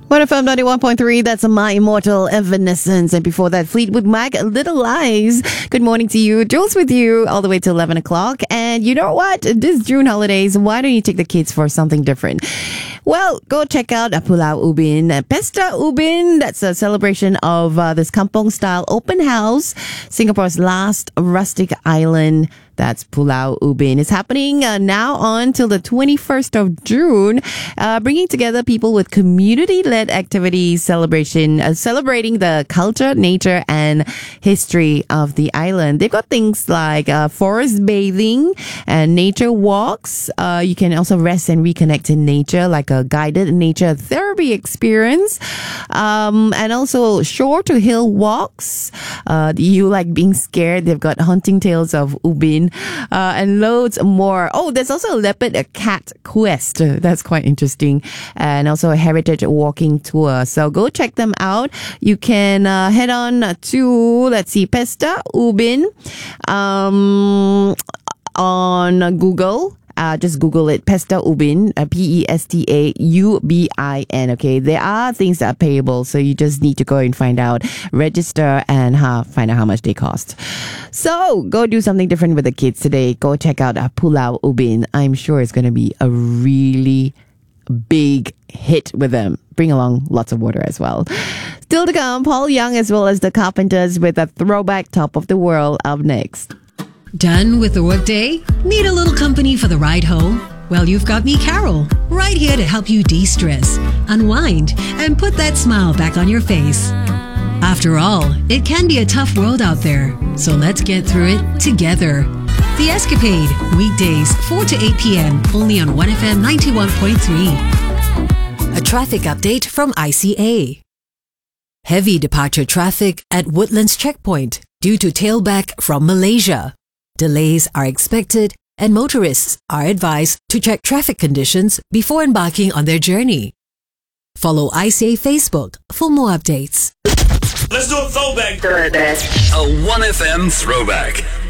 1FM 91.3, that's My Immortal Evanescence. And before that, Fleetwood Mac, Little Lies. Good morning to you. Jules with you all the way to 11 o'clock. And you know what? This June holidays, why don't you take the kids for something different? Well, go check out Pulau Ubin. Pesta Ubin, that's a celebration of this kampong-style open house, Singapore's last rustic island. That's Pulau Ubin. It's happening now on till the 21st of June, bringing together people with community-led activities, celebrating the culture, nature, and history of the island. They've got things like forest bathing and nature walks. You can also rest and reconnect in nature, like a guided nature therapy experience, and also shore to hill walks. You like being scared? They've got haunting tales of Ubin. And loads more. Oh, there's also a cat quest. That's quite interesting. And also a heritage walking tour. So go check them out. You can head on to, Pesta Ubin on Google. Just Google it, Pesta Ubin, PESTAUBIN. Okay, there are things that are payable, so you just need to go and find out, register, and find out how much they cost. So go do something different with the kids today. Go check out Pulau Ubin. I'm sure it's going to be a really big hit with them. Bring along lots of water as well. Still to come, Paul Young as well as the Carpenters with a throwback Top of the World up next. Done with the workday? Need a little company for the ride home? Well, you've got me, Carol, right here to help you de-stress, unwind, and put that smile back on your face. After all, it can be a tough world out there, so let's get through it together. The Escapade, weekdays 4 to 8 p.m, only on 1FM 91.3. A traffic update from ICA. Heavy departure traffic at Woodlands Checkpoint due to tailback from Malaysia. Delays are expected and motorists are advised to check traffic conditions before embarking on their journey. Follow ICA Facebook for more updates. Let's do a throwback. A 1FM throwback.